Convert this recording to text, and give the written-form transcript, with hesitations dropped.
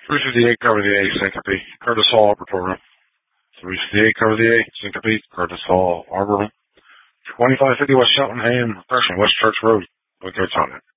358, cover the A, Syncope, Curtis Hall, Arbor Room. 358, cover the A, Syncope, Curtis Hall, Arbor Room. 2550 West Shelton AM, West Church Road, Boca Raton.